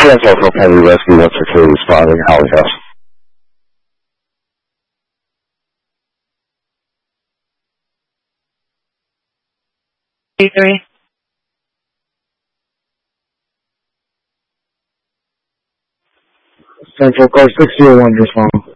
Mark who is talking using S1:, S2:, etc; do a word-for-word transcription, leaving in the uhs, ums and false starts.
S1: Central County Rescue one six eight responding, Holly House.
S2: three.
S3: Central car six zero one, respond.